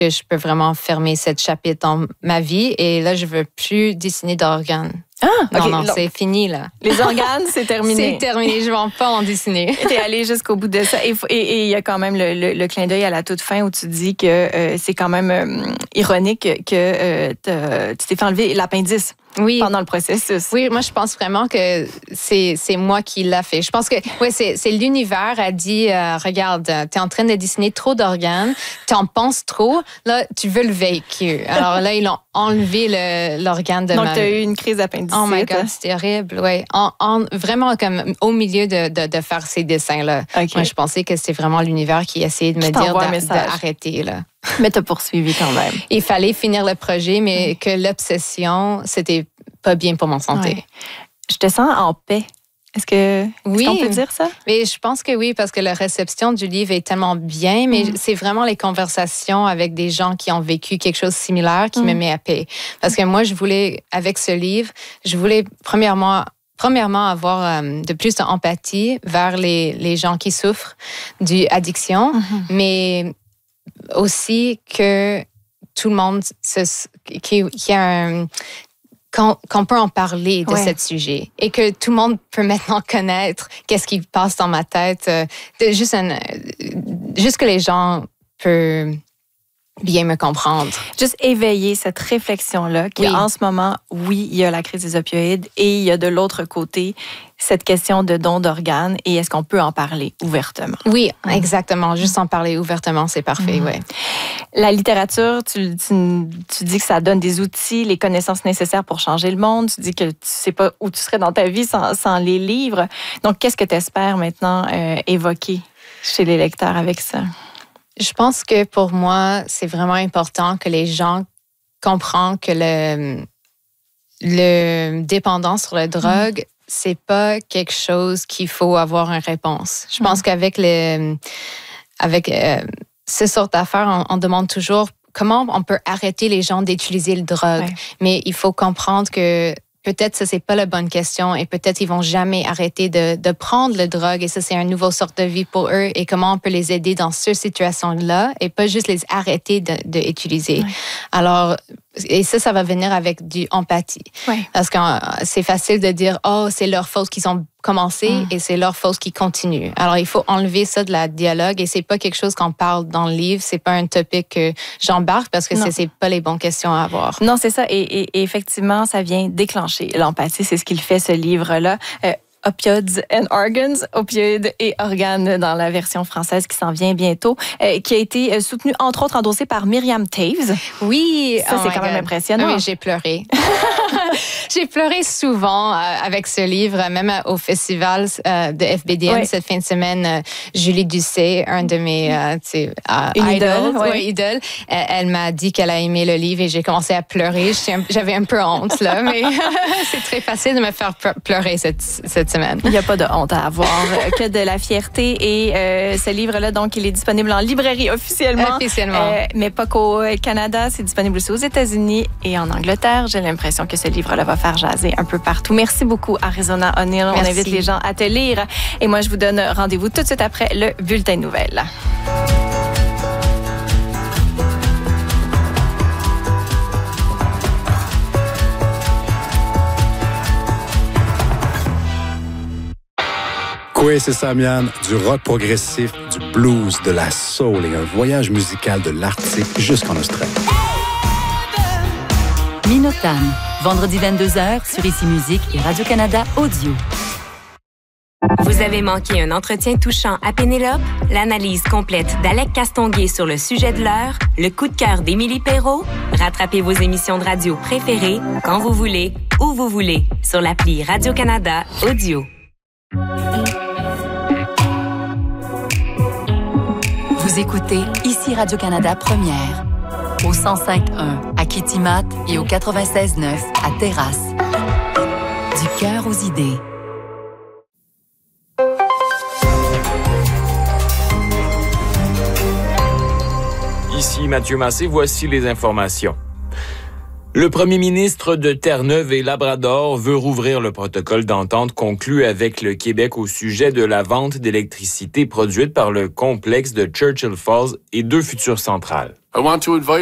que je peux vraiment fermer cette chapitre dans ma vie. Et là, je veux plus dessiner d'organes. Non, c'est fini, là. Les organes, c'est terminé. C'est terminé, je ne vais pas en dessiner. T'es allé jusqu'au bout de ça. Et il y a quand même le clin d'œil à la toute fin où tu dis que c'est quand même ironique que tu t'es fait enlever l'appendice. Oui. Pendant le processus. Oui, moi, je pense vraiment que c'est moi qui l'a fait. Je pense que c'est l'univers a dit, regarde, tu es en train de dessiner trop d'organes, tu en penses trop, là, tu veux le véhicule. Alors là, ils ont enlevé l'organe de Donc, tu as eu une crise d'appendicite. Oh my God, c'était horrible, oui. Vraiment comme au milieu de faire ces dessins-là. Okay. Moi, je pensais que c'était vraiment l'univers qui essayait de me dire d'arrêter, là. Mais t'as poursuivi quand même. Il fallait finir le projet, mais que l'obsession, c'était pas bien pour mon santé. Ouais. Je te sens en paix. Est-ce qu'on peut dire ça? Mais je pense que oui, parce que la réception du livre est tellement bien, mais c'est vraiment les conversations avec des gens qui ont vécu quelque chose de similaire qui me met à paix. Parce que moi, avec ce livre, je voulais premièrement avoir de plus d'empathie vers les gens qui souffrent d'addiction, mais aussi que tout le monde qu'on peut en parler de ce sujet et que tout le monde peut maintenant connaître qu'est-ce qui passe dans ma tête, juste que les gens peuvent bien me comprendre. Juste éveiller cette réflexion-là qu'en ce moment, oui, il y a la crise des opioïdes et il y a de l'autre côté cette question de don d'organes et est-ce qu'on peut en parler ouvertement? Oui, exactement. Juste en parler ouvertement, c'est parfait, oui. La littérature, tu dis que ça donne des outils, les connaissances nécessaires pour changer le monde. Tu dis que tu sais pas où tu serais dans ta vie sans les livres. Donc, qu'est-ce que tu espères maintenant évoquer chez les lecteurs avec ça? Je pense que pour moi, c'est vraiment important que les gens comprennent que le dépendance sur la drogue, c'est pas quelque chose qu'il faut avoir une réponse. Je pense qu'avec ces sortes d'affaires, on demande toujours comment on peut arrêter les gens d'utiliser le drogue. Ouais. Mais il faut comprendre que peut-être ça, c'est pas la bonne question et peut-être ils vont jamais arrêter de prendre le drogue et ça, c'est une nouvelle sorte de vie pour eux et comment on peut les aider dans cette situation-là et pas juste les arrêter d'utiliser. Ouais. Alors, et ça va venir avec du empathie. Ouais. Parce que c'est facile de dire, oh, c'est leur faute qu'ils ont commencé et c'est leur faute qu'ils continuent. Alors, il faut enlever ça de la dialogue et c'est pas quelque chose qu'on parle dans le livre, c'est pas un topic que j'embarque parce que c'est pas les bonnes questions à avoir. Non, c'est ça. Et effectivement, ça vient déclencher l'empathie. C'est ce qu'il fait, ce livre-là. Opioids and Organs, opioïdes et organes dans la version française qui s'en vient bientôt, qui a été soutenue entre autres endossée par Myriam Toews. Oui, ça c'est quand même impressionnant. Oui, j'ai pleuré. J'ai pleuré souvent avec ce livre, même au festival de FBDM cette fin de semaine. Julie Doucet, un de mes idoles, elle m'a dit qu'elle a aimé le livre et j'ai commencé à pleurer. J'avais un peu honte là, mais c'est très facile de me faire pleurer cette semaine. Il n'y a pas de honte à avoir, que de la fierté. Et ce livre-là, donc, il est disponible en librairie officiellement. Mais pas qu'au Canada. C'est disponible aussi aux États-Unis et en Angleterre. J'ai l'impression que ce livre-là va faire jaser un peu partout. Merci beaucoup, Arizona O'Neill. On invite les gens à te lire. Et moi, je vous donne rendez-vous tout de suite après le bulletin de nouvelles. Oui, c'est ça, Mian. Du rock progressif, du blues, de la soul et un voyage musical de l'Arctique jusqu'en Australie. Minotan, vendredi 22h sur Ici Musique et Radio-Canada Audio. Vous avez manqué un entretien touchant à Pénélope? L'analyse complète d'Alec Castonguay sur le sujet de l'heure? Le coup de cœur d'Émilie Perrault? Rattrapez vos émissions de radio préférées quand vous voulez, où vous voulez, sur l'appli Radio-Canada Audio. Vous écoutez Ici Radio-Canada Première, au 105.1 à Kitimat et au 96.9 à Terrasse. Du cœur aux idées. Ici Mathieu Massé, voici les informations. 1 Le premier ministre de Terre-Neuve et Labrador veut rouvrir le protocole d'entente conclu avec le Québec au sujet de la vente d'électricité produite par le complexe de Churchill Falls et 2 futures centrales.